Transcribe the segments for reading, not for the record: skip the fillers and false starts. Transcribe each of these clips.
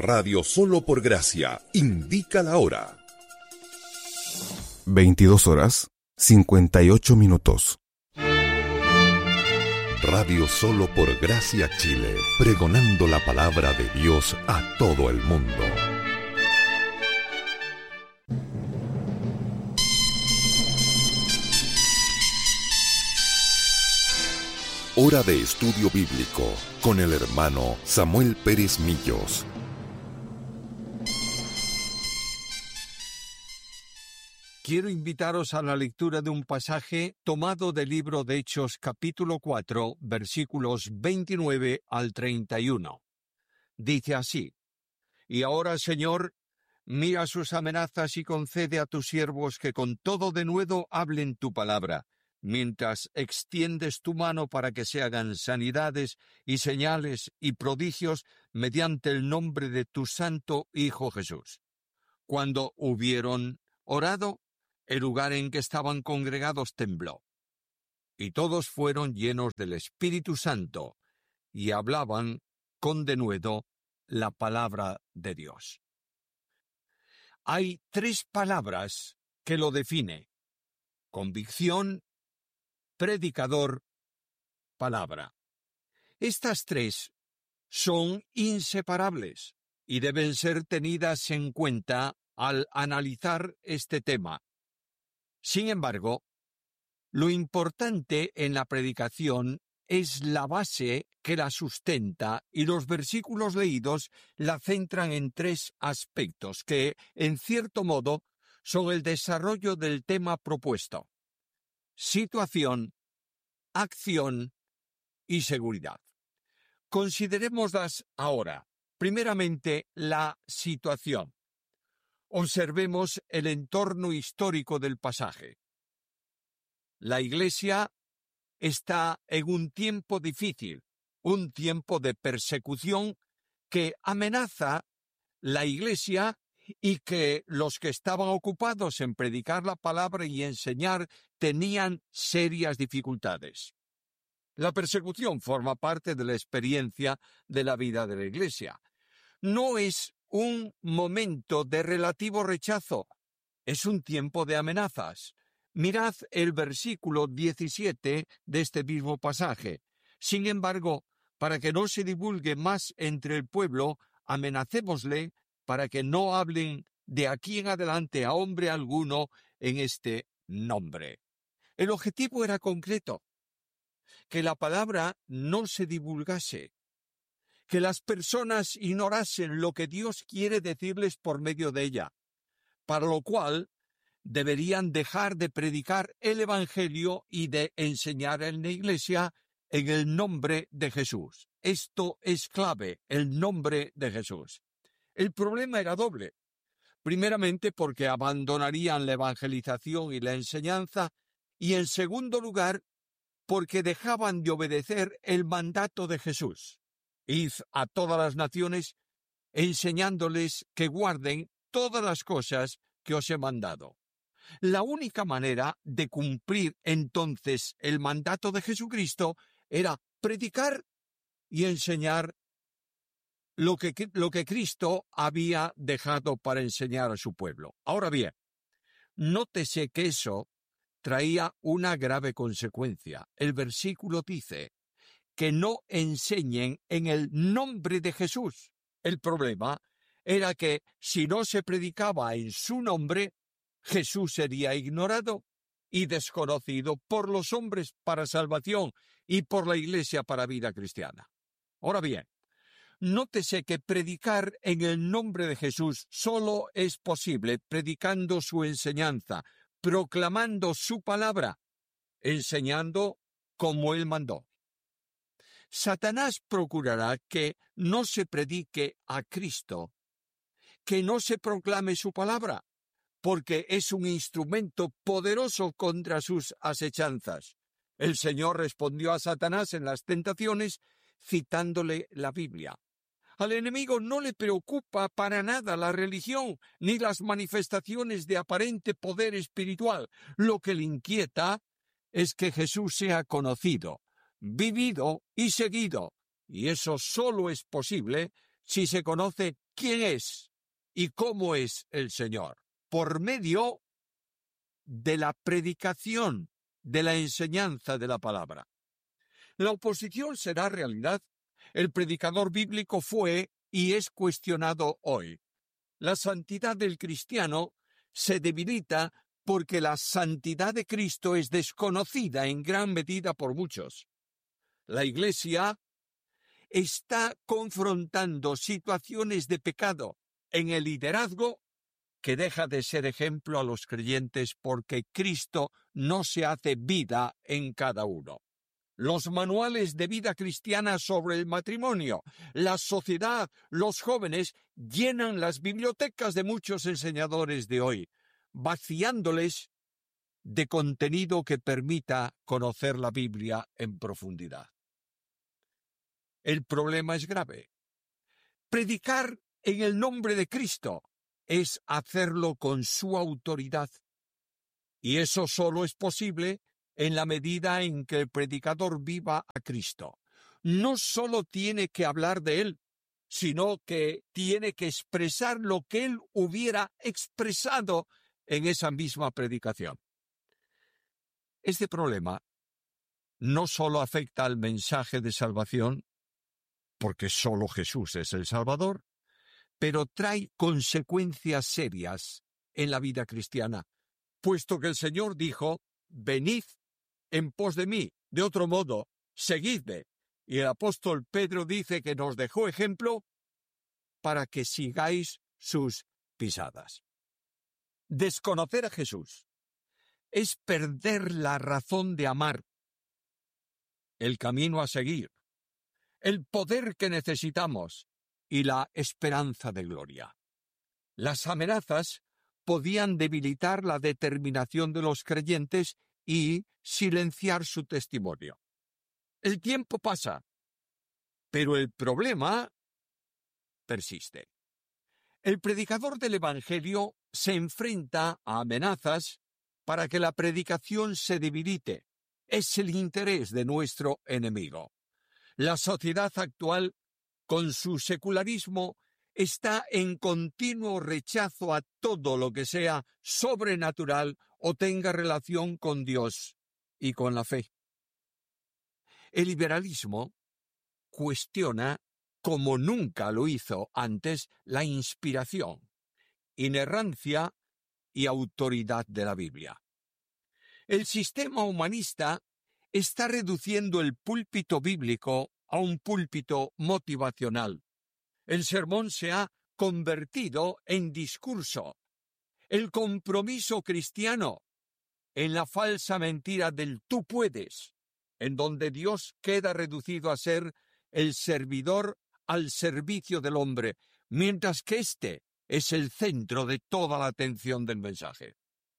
Radio Solo por Gracia indica la hora. 22:58. Radio Solo por Gracia Chile, pregonando la palabra de Dios a todo el mundo. Hora de estudio bíblico con el hermano Samuel Pérez Millos. Quiero invitaros a la lectura de un pasaje tomado del libro de Hechos, capítulo 4, versículos 29 al 31. Dice así: Y ahora, Señor, mira sus amenazas y concede a tus siervos que con todo denuedo hablen tu palabra, mientras extiendes tu mano para que se hagan sanidades y señales y prodigios mediante el nombre de tu santo Hijo Jesús. Cuando hubieron orado, el lugar en que estaban congregados tembló, y todos fueron llenos del Espíritu Santo y hablaban con denuedo la palabra de Dios. Hay tres palabras que lo definen: convicción, predicador, palabra. Estas tres son inseparables y deben ser tenidas en cuenta al analizar este tema. Sin embargo, lo importante en la predicación es la base que la sustenta, y los versículos leídos la centran en tres aspectos que, en cierto modo, son el desarrollo del tema propuesto: situación, acción y seguridad. Considerémoslas ahora. Primeramente, la situación. Observemos el entorno histórico del pasaje. La Iglesia está en un tiempo difícil, un tiempo de persecución que amenaza la Iglesia y que los que estaban ocupados en predicar la palabra y enseñar tenían serias dificultades. La persecución forma parte de la experiencia de la vida de la Iglesia. No es un momento de relativo rechazo, es un tiempo de amenazas. Mirad el versículo 17 de este mismo pasaje. Sin embargo, para que no se divulgue más entre el pueblo, amenacémosle para que no hablen de aquí en adelante a hombre alguno en este nombre. El objetivo era concreto: que la palabra no se divulgase, que las personas ignorasen lo que Dios quiere decirles por medio de ella, para lo cual deberían dejar de predicar el Evangelio y de enseñar en la Iglesia en el nombre de Jesús. Esto es clave, el nombre de Jesús. El problema era doble. Primeramente, porque abandonarían la evangelización y la enseñanza, y en segundo lugar, porque dejaban de obedecer el mandato de Jesús: id a todas las naciones, enseñándoles que guarden todas las cosas que os he mandado. La única manera de cumplir entonces el mandato de Jesucristo era predicar y enseñar lo que Cristo había dejado para enseñar a su pueblo. Ahora bien, nótese que eso traía una grave consecuencia. El versículo dice que no enseñen en el nombre de Jesús. El problema era que si no se predicaba en su nombre, Jesús sería ignorado y desconocido por los hombres para salvación y por la Iglesia para vida cristiana. Ahora bien, nótese que predicar en el nombre de Jesús solo es posible predicando su enseñanza, proclamando su palabra, enseñando como Él mandó. Satanás procurará que no se predique a Cristo, que no se proclame su palabra, porque es un instrumento poderoso contra sus asechanzas. El Señor respondió a Satanás en las tentaciones citándole la Biblia. Al enemigo no le preocupa para nada la religión ni las manifestaciones de aparente poder espiritual. Lo que le inquieta es que Jesús sea conocido, vivido y seguido, y eso solo es posible si se conoce quién es y cómo es el Señor, por medio de la predicación, de la enseñanza de la palabra. La oposición será realidad. El predicador bíblico fue y es cuestionado hoy. La santidad del cristiano se debilita porque la santidad de Cristo es desconocida en gran medida por muchos. La Iglesia está confrontando situaciones de pecado en el liderazgo que deja de ser ejemplo a los creyentes porque Cristo no se hace vida en cada uno. Los manuales de vida cristiana sobre el matrimonio, la sociedad, los jóvenes llenan las bibliotecas de muchos enseñadores de hoy, vaciándoles de contenido que permita conocer la Biblia en profundidad. El problema es grave. Predicar en el nombre de Cristo es hacerlo con su autoridad. Y eso solo es posible en la medida en que el predicador viva a Cristo. No solo tiene que hablar de Él, sino que tiene que expresar lo que Él hubiera expresado en esa misma predicación. Este problema no solo afecta al mensaje de salvación, porque solo Jesús es el Salvador, pero trae consecuencias serias en la vida cristiana, puesto que el Señor dijo: venid en pos de mí, de otro modo, seguidme. Y el apóstol Pedro dice que nos dejó ejemplo para que sigáis sus pisadas. Desconocer a Jesús es perder la razón de amar, el camino a seguir, el poder que necesitamos y la esperanza de gloria. Las amenazas podían debilitar la determinación de los creyentes y silenciar su testimonio. El tiempo pasa, pero el problema persiste. El predicador del Evangelio se enfrenta a amenazas para que la predicación se debilite. Es el interés de nuestro enemigo. La sociedad actual, con su secularismo, está en continuo rechazo a todo lo que sea sobrenatural o tenga relación con Dios y con la fe. El liberalismo cuestiona, como nunca lo hizo antes, la inspiración, inerrancia y autoridad de la Biblia. El sistema humanista está reduciendo el púlpito bíblico a un púlpito motivacional. El sermón se ha convertido en discurso. El compromiso cristiano en la falsa mentira del tú puedes, en donde Dios queda reducido a ser el servidor al servicio del hombre, mientras que éste es el centro de toda la atención del mensaje.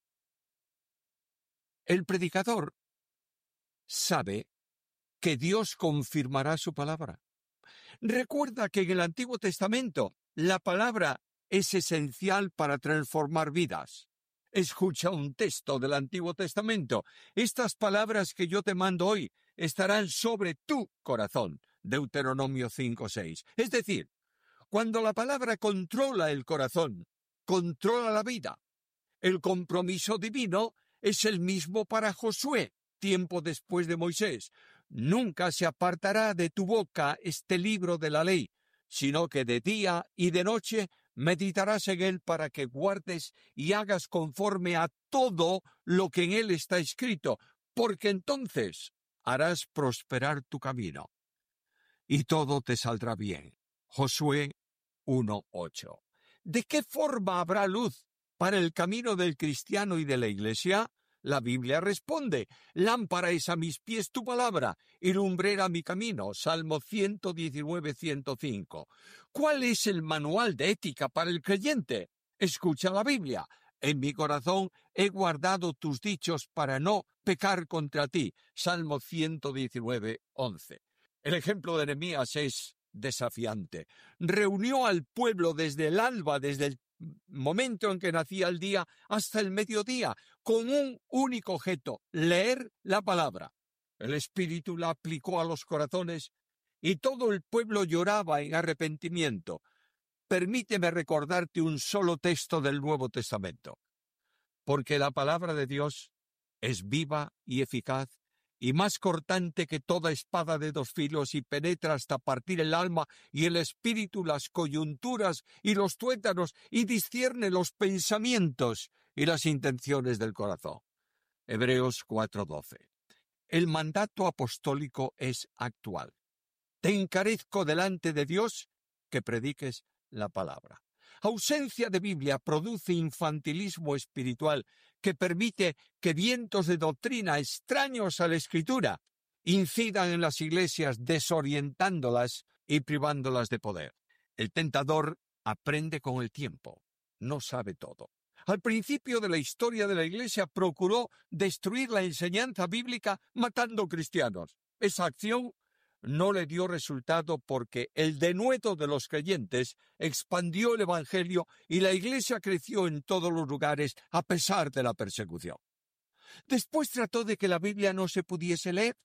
El predicador sabe que Dios confirmará su palabra. Recuerda que en el Antiguo Testamento la palabra es esencial para transformar vidas. Escucha un texto del Antiguo Testamento. Estas palabras que yo te mando hoy estarán sobre tu corazón. Deuteronomio 5:6. Es decir, cuando la palabra controla el corazón, controla la vida. El compromiso divino es el mismo para Josué, tiempo después de Moisés. Nunca se apartará de tu boca este libro de la ley, sino que de día y de noche meditarás en él para que guardes y hagas conforme a todo lo que en él está escrito, porque entonces harás prosperar tu camino y todo te saldrá bien. Josué 1:8. ¿De qué forma habrá luz para el camino del cristiano y de la Iglesia? La Biblia responde: lámpara es a mis pies tu palabra y lumbrera mi camino. Salmo 119:105. ¿Cuál es el manual de ética para el creyente? Escucha la Biblia. En mi corazón he guardado tus dichos para no pecar contra ti. Salmo 119:11. El ejemplo de Nehemías es desafiante. Reunió al pueblo desde el alba, desde el momento en que nacía el día hasta el mediodía, con un único objeto: leer la palabra. El Espíritu la aplicó a los corazones y todo el pueblo lloraba en arrepentimiento. Permíteme recordarte un solo texto del Nuevo Testamento, porque la palabra de Dios es viva y eficaz, y más cortante que toda espada de dos filos, y penetra hasta partir el alma y el espíritu, las coyunturas y los tuétanos, y discierne los pensamientos y las intenciones del corazón. Hebreos 4:12. El mandato apostólico es actual. Te encarezco delante de Dios que prediques la palabra. Ausencia de Biblia produce infantilismo espiritual que permite que vientos de doctrina extraños a la Escritura incidan en las iglesias, desorientándolas y privándolas de poder. El tentador aprende con el tiempo, no sabe todo. Al principio de la historia de la Iglesia procuró destruir la enseñanza bíblica matando cristianos. Esa acción no le dio resultado porque el denuedo de los creyentes expandió el Evangelio y la Iglesia creció en todos los lugares a pesar de la persecución. Después trató de que la Biblia no se pudiese leer,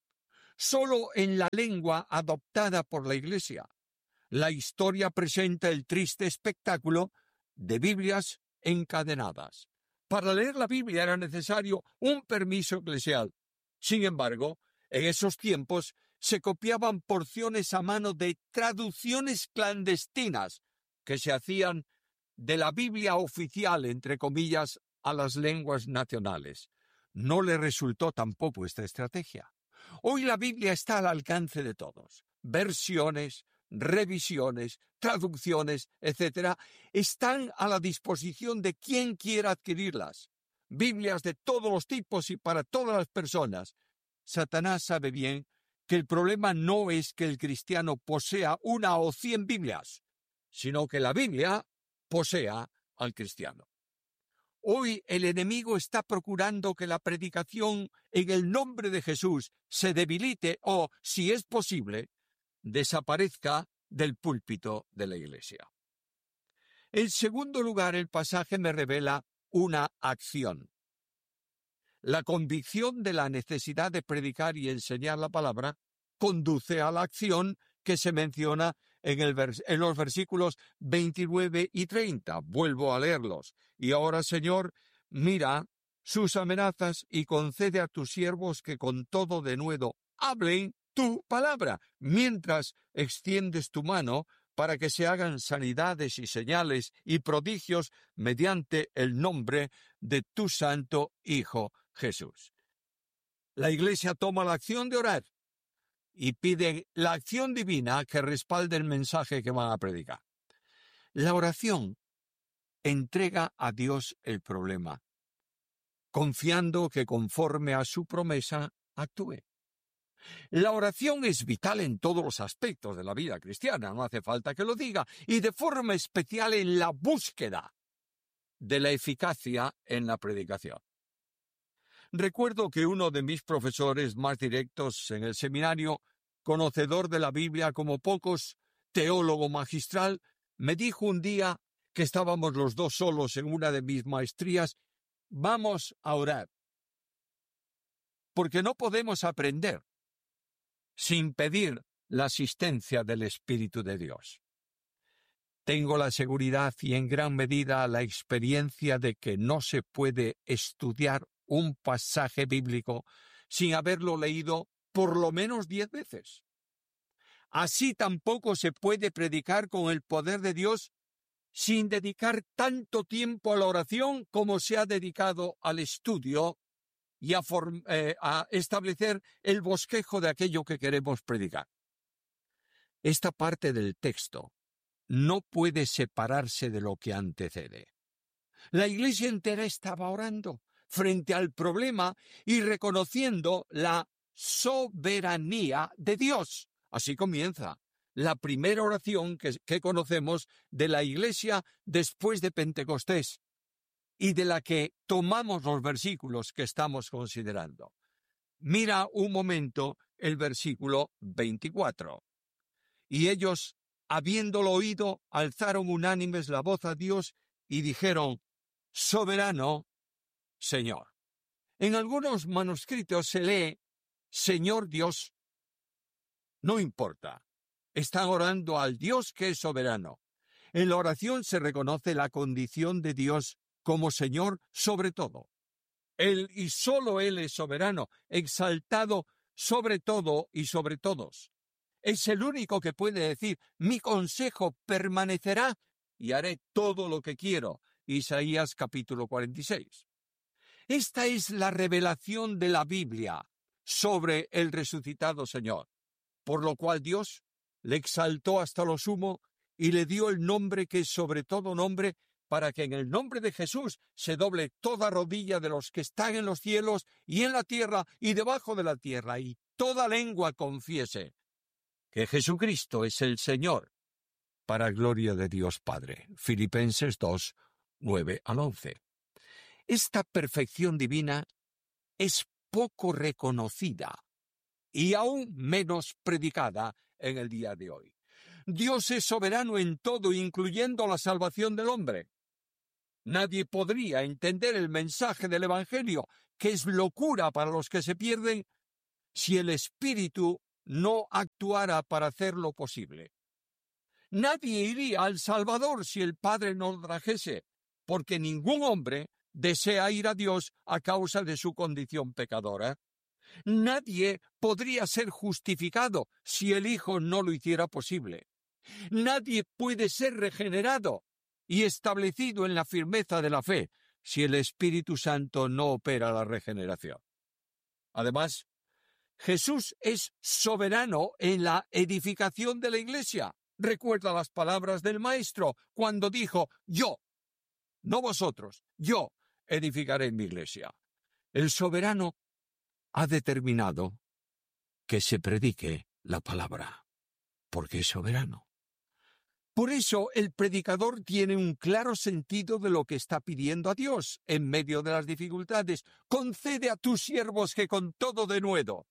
solo en la lengua adoptada por la Iglesia. La historia presenta el triste espectáculo de Biblias encadenadas. Para leer la Biblia era necesario un permiso eclesial. Sin embargo, en esos tiempos se copiaban porciones a mano de traducciones clandestinas que se hacían de la Biblia oficial, entre comillas, a las lenguas nacionales. No le resultó tampoco esta estrategia. Hoy la Biblia está al alcance de todos. Versiones, revisiones, traducciones, etc., están a la disposición de quien quiera adquirirlas. Biblias de todos los tipos y para todas las personas. Satanás sabe bien que el problema no es que el cristiano posea 1 o 100 Biblias, sino que la Biblia posea al cristiano. Hoy el enemigo está procurando que la predicación en el nombre de Jesús se debilite o, si es posible, desaparezca del púlpito de la Iglesia. En segundo lugar, el pasaje me revela una acción. La convicción de la necesidad de predicar y enseñar la palabra conduce a la acción que se menciona en los versículos 29 y 30. Vuelvo a leerlos. Y ahora, Señor, mira sus amenazas y concede a tus siervos que con todo denuedo hablen tu palabra, mientras extiendes tu mano para que se hagan sanidades y señales y prodigios mediante el nombre de tu santo Hijo Jesús. La Iglesia toma la acción de orar y pide la acción divina que respalde el mensaje que van a predicar. La oración entrega a Dios el problema, confiando que conforme a su promesa actúe. La oración es vital en todos los aspectos de la vida cristiana, no hace falta que lo diga, y de forma especial en la búsqueda de la eficacia en la predicación. Recuerdo que uno de mis profesores más directos en el seminario, conocedor de la Biblia como pocos, teólogo magistral, me dijo un día que estábamos los dos solos en una de mis maestrías: vamos a orar, porque no podemos aprender sin pedir la asistencia del Espíritu de Dios. Tengo la seguridad y en gran medida la experiencia de que no se puede estudiar un pasaje bíblico sin haberlo leído por lo menos 10 veces. Así tampoco se puede predicar con el poder de Dios sin dedicar tanto tiempo a la oración como se ha dedicado al estudio y a establecer el bosquejo de aquello que queremos predicar. Esta parte del texto no puede separarse de lo que antecede. La Iglesia entera estaba orando frente al problema y reconociendo la soberanía de Dios. Así comienza la primera oración que conocemos de la Iglesia después de Pentecostés y de la que tomamos los versículos que estamos considerando. Mira un momento el versículo 24. Y ellos, habiéndolo oído, alzaron unánimes la voz a Dios y dijeron: soberano Señor. En algunos manuscritos se lee Señor Dios. No importa. Están orando al Dios que es soberano. En la oración se reconoce la condición de Dios como Señor sobre todo. Él y solo Él es soberano, exaltado sobre todo y sobre todos. Es el único que puede decir, mi consejo permanecerá y haré todo lo que quiero. Isaías capítulo 46. Esta es la revelación de la Biblia sobre el resucitado Señor, por lo cual Dios le exaltó hasta lo sumo y le dio el nombre que es sobre todo nombre, para que en el nombre de Jesús se doble toda rodilla de los que están en los cielos y en la tierra y debajo de la tierra, y toda lengua confiese que Jesucristo es el Señor, para gloria de Dios Padre. Filipenses 2, 9 al 11. Esta perfección divina es poco reconocida y aún menos predicada en el día de hoy. Dios es soberano en todo, incluyendo la salvación del hombre. Nadie podría entender el mensaje del Evangelio, que es locura para los que se pierden, si el Espíritu no actuara para hacerlo posible. Nadie iría al Salvador si el Padre no lo trajese, porque ningún hombre desea ir a Dios a causa de su condición pecadora. Nadie podría ser justificado si el Hijo no lo hiciera posible. Nadie puede ser regenerado y establecido en la firmeza de la fe si el Espíritu Santo no opera la regeneración. Además, Jesús es soberano en la edificación de la Iglesia. Recuerda las palabras del Maestro cuando dijo, yo, no vosotros, yo edificaré mi Iglesia. El soberano ha determinado que se predique la palabra, porque es soberano. Por eso el predicador tiene un claro sentido de lo que está pidiendo a Dios en medio de las dificultades. Concede a tus siervos que con todo denuedo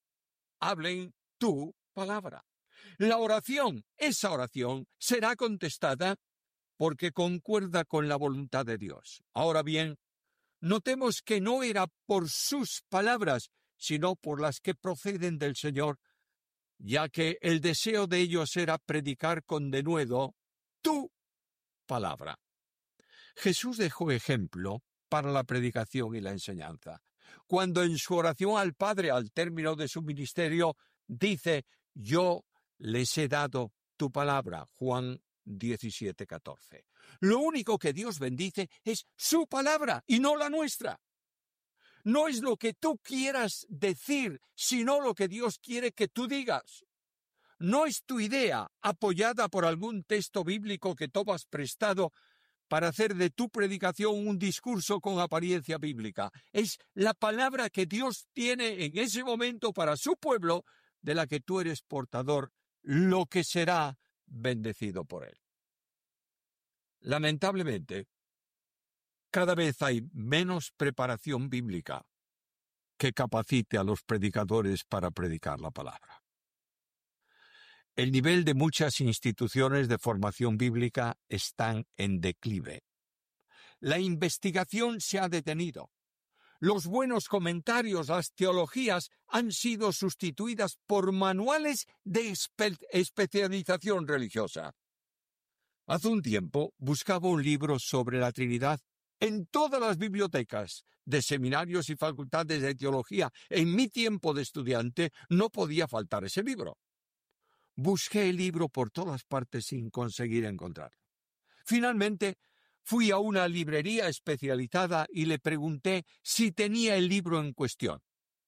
hablen tu palabra. La oración, esa oración, será contestada porque concuerda con la voluntad de Dios. Ahora bien, notemos que no era por sus palabras, sino por las que proceden del Señor, ya que el deseo de ellos era predicar con denuedo tu palabra. Jesús dejó ejemplo para la predicación y la enseñanza. Cuando en su oración al Padre al término de su ministerio dice, yo les he dado tu palabra, Juan 17:14. Lo único que Dios bendice es su palabra y no la nuestra. No es lo que tú quieras decir, sino lo que Dios quiere que tú digas. No es tu idea, apoyada por algún texto bíblico que tomas prestado para hacer de tu predicación un discurso con apariencia bíblica. Es la palabra que Dios tiene en ese momento para su pueblo, de la que tú eres portador, lo que será bendecido por él. Lamentablemente, cada vez hay menos preparación bíblica que capacite a los predicadores para predicar la palabra. El nivel de muchas instituciones de formación bíblica están en declive. La investigación se ha detenido. Los buenos comentarios, las teologías, han sido sustituidas por manuales de especialización religiosa. Hace un tiempo buscaba un libro sobre la Trinidad en todas las bibliotecas de seminarios y facultades de teología. En mi tiempo de estudiante no podía faltar ese libro. Busqué el libro por todas partes sin conseguir encontrarlo. Finalmente, fui a una librería especializada y le pregunté si tenía el libro en cuestión.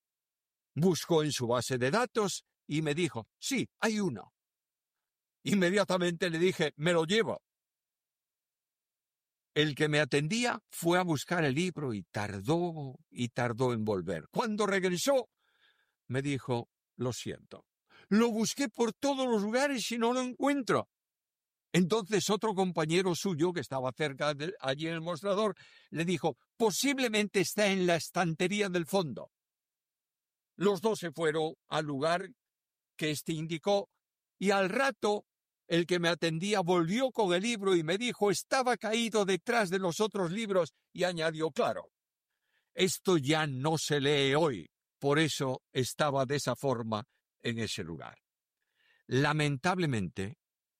Buscó en su base de datos y me dijo, sí, hay uno. Inmediatamente le dije, me lo llevo. El que me atendía fue a buscar el libro y tardó en volver. Cuando regresó, me dijo, lo siento. Lo busqué por todos los lugares y no lo encuentro. Entonces otro compañero suyo, que estaba cerca allí en el mostrador, le dijo, posiblemente está en la estantería del fondo. Los dos se fueron al lugar que éste indicó y al rato el que me atendía volvió con el libro y me dijo, estaba caído detrás de los otros libros, y añadió, claro, esto ya no se lee hoy, por eso estaba de esa forma en ese lugar. Lamentablemente,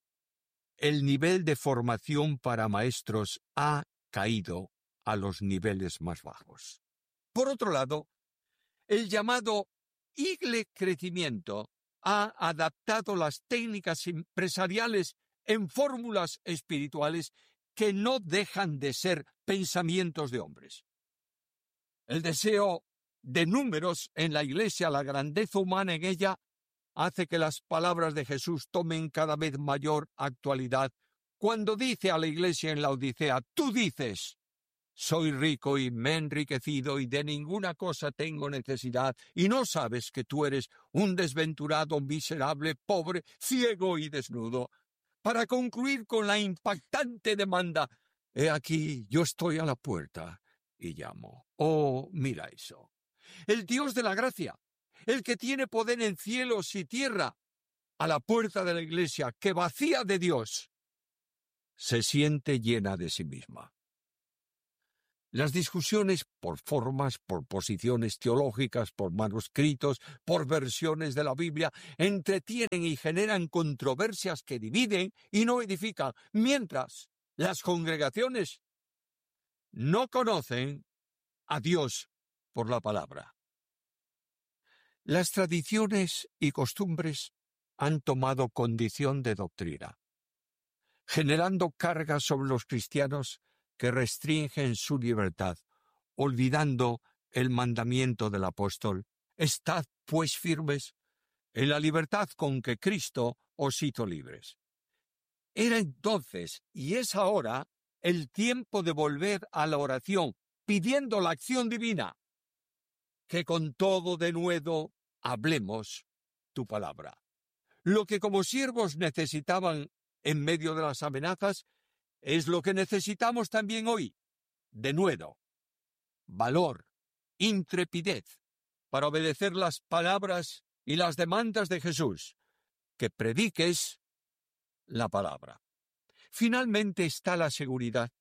el nivel de formación para maestros ha caído a los niveles más bajos. Por otro lado, el llamado Igle Crecimiento ha adaptado las técnicas empresariales en fórmulas espirituales que no dejan de ser pensamientos de hombres. El deseo de números en la Iglesia, la grandeza humana en ella, hace que las palabras de Jesús tomen cada vez mayor actualidad cuando dice a la Iglesia en la Odisea: tú dices, soy rico y me he enriquecido y de ninguna cosa tengo necesidad, y no sabes que tú eres un desventurado, miserable, pobre, ciego y desnudo. Para concluir con la impactante demanda: he aquí, yo estoy a la puerta y llamo. Oh, mira eso. El Dios de la gracia, el que tiene poder en cielos y tierra, a la puerta de la Iglesia, que vacía de Dios, se siente llena de sí misma. Las discusiones por formas, por posiciones teológicas, por manuscritos, por versiones de la Biblia, entretienen y generan controversias que dividen y no edifican, mientras las congregaciones no conocen a Dios por la palabra. Las tradiciones y costumbres han tomado condición de doctrina, generando cargas sobre los cristianos que restringen su libertad, olvidando el mandamiento del apóstol: estad pues firmes en la libertad con que Cristo os hizo libres. Era entonces, y es ahora, el tiempo de volver a la oración, pidiendo la acción divina, que con todo denuedo hablemos tu palabra. Lo que como siervos necesitaban en medio de las amenazas es lo que necesitamos también hoy: denuedo, valor, intrepidez, para obedecer las palabras y las demandas de Jesús, que prediques la palabra. Finalmente está la seguridad.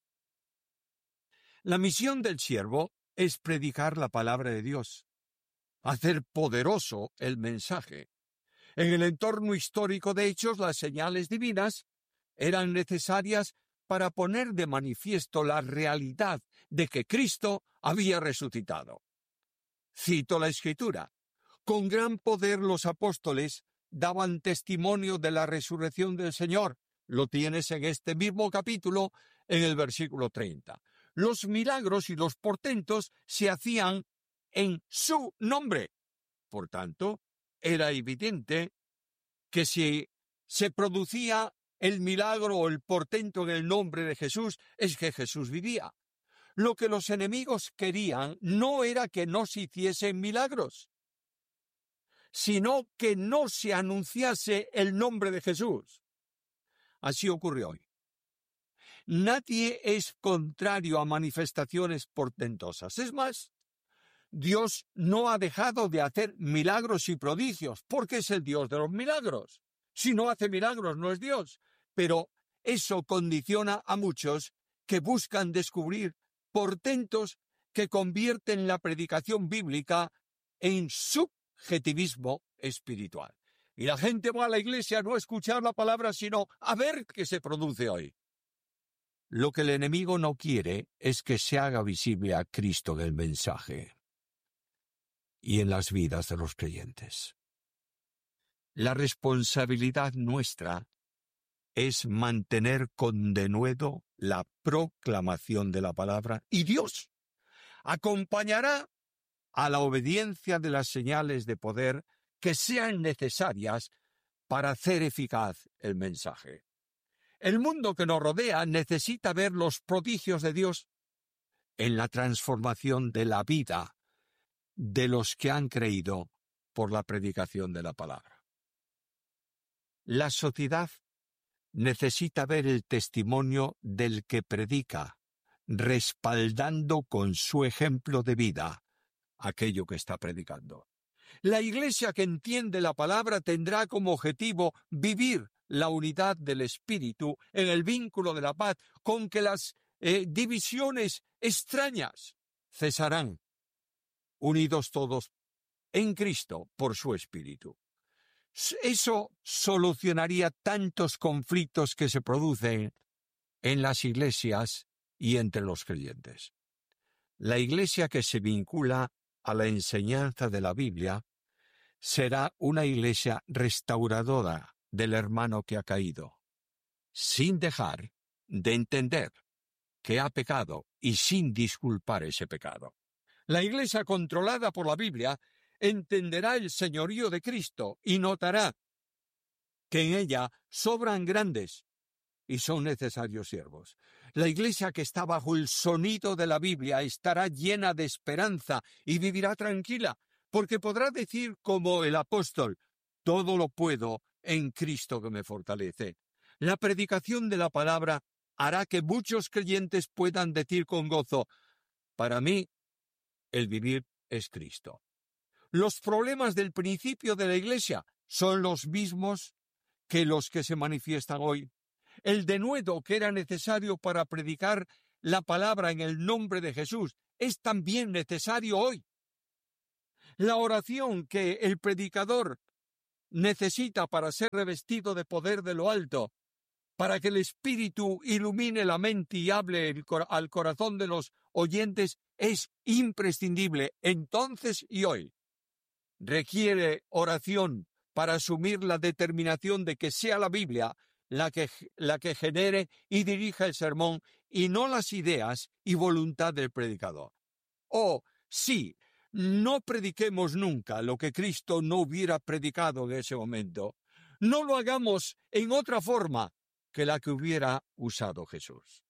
La misión del siervo es predicar la palabra de Dios, hacer poderoso el mensaje. En el entorno histórico de Hechos, las señales divinas eran necesarias para poner de manifiesto la realidad de que Cristo había resucitado. Cito la Escritura: con gran poder los apóstoles daban testimonio de la resurrección del Señor. Lo tienes en este mismo capítulo, en el versículo 30. Los milagros y los portentos se hacían en su nombre. Por tanto, era evidente que si se producía el milagro o el portento en el nombre de Jesús, es que Jesús vivía. Lo que los enemigos querían no era que no se hiciesen milagros, sino que no se anunciase el nombre de Jesús. Así ocurre hoy. Nadie es contrario a manifestaciones portentosas. Es más, Dios no ha dejado de hacer milagros y prodigios, porque es el Dios de los milagros. Si no hace milagros, no es Dios. Pero eso condiciona a muchos que buscan descubrir portentos que convierten la predicación bíblica en subjetivismo espiritual. Y la gente va a la iglesia no a escuchar la palabra, sino a ver qué se produce hoy. Lo que el enemigo no quiere es que se haga visible a Cristo en el mensaje y en las vidas de los creyentes. La responsabilidad nuestra es mantener con denuedo la proclamación de la palabra, y Dios acompañará a la obediencia de las señales de poder que sean necesarias para hacer eficaz el mensaje. El mundo que nos rodea necesita ver los prodigios de Dios en la transformación de la vida de los que han creído por la predicación de la palabra. La sociedad necesita ver el testimonio del que predica, respaldando con su ejemplo de vida aquello que está predicando. La Iglesia que entiende la palabra tendrá como objetivo vivir la unidad del Espíritu en el vínculo de la paz, con que las divisiones extrañas cesarán, unidos todos en Cristo por su Espíritu. Eso solucionaría tantos conflictos que se producen en las iglesias y entre los creyentes. La iglesia que se vincula a la enseñanza de la Biblia será una iglesia restauradora del hermano que ha caído, sin dejar de entender que ha pecado y sin disculpar ese pecado. La iglesia controlada por la Biblia entenderá el señorío de Cristo y notará que en ella sobran grandes y son necesarios siervos. La iglesia que está bajo el sonido de la Biblia estará llena de esperanza y vivirá tranquila, porque podrá decir como el apóstol: todo lo puedo en Cristo que me fortalece. La predicación de la palabra hará que muchos creyentes puedan decir con gozo: para mí, el vivir es Cristo. Los problemas del principio de la iglesia son los mismos que los que se manifiestan hoy. El denuedo que era necesario para predicar la palabra en el nombre de Jesús es también necesario hoy. La oración que el predicador necesita para ser revestido de poder de lo alto, para que el Espíritu ilumine la mente y hable al corazón de los oyentes, es imprescindible entonces y hoy. Requiere oración para asumir la determinación de que sea la Biblia la que genere y dirija el sermón y no las ideas y voluntad del predicador. Sí, no prediquemos nunca lo que Cristo no hubiera predicado en ese momento. No lo hagamos en otra forma que la que hubiera usado Jesús.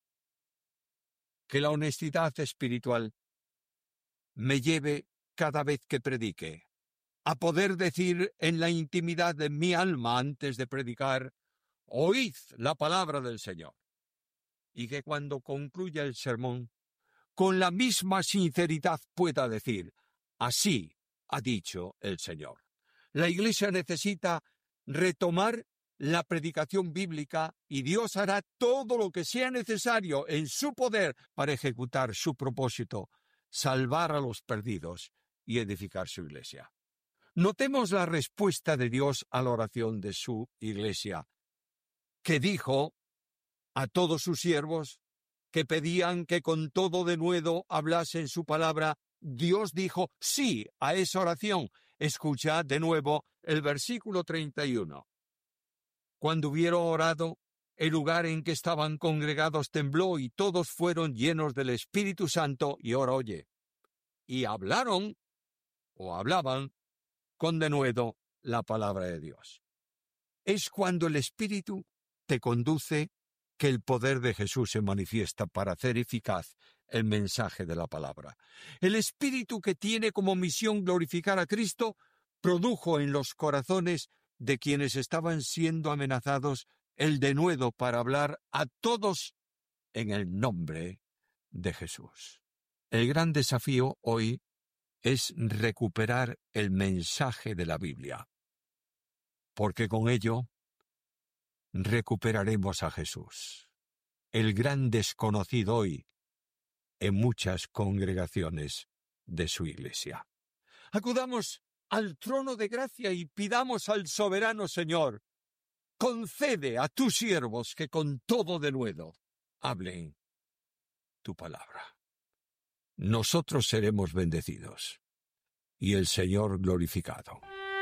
Que la honestidad espiritual me lleve cada vez que predique a poder decir en la intimidad de mi alma antes de predicar: oíd la palabra del Señor. Y que cuando concluya el sermón, con la misma sinceridad pueda decir: así ha dicho el Señor. La Iglesia necesita retomar la predicación bíblica y Dios hará todo lo que sea necesario en su poder para ejecutar su propósito, salvar a los perdidos y edificar su Iglesia. Notemos la respuesta de Dios a la oración de su Iglesia, que dijo a todos sus siervos que pedían que con todo denuedo hablasen su palabra. Dios dijo sí a esa oración. Escuchad de nuevo el versículo 31. Cuando hubieron orado, el lugar en que estaban congregados tembló y todos fueron llenos del Espíritu Santo. Y ahora oye, y hablaban con denuedo la palabra de Dios. Es cuando el Espíritu te conduce que el poder de Jesús se manifiesta para hacer eficaz el mensaje de la palabra. El Espíritu, que tiene como misión glorificar a Cristo, produjo en los corazones de quienes estaban siendo amenazados el denuedo para hablar a todos en el nombre de Jesús. El gran desafío hoy es recuperar el mensaje de la Biblia, porque con ello recuperaremos a Jesús, el gran desconocido hoy en muchas congregaciones de su Iglesia. Acudamos al trono de gracia y pidamos al soberano Señor: concede a tus siervos que con todo denuedo hablen tu palabra. Nosotros seremos bendecidos y el Señor glorificado.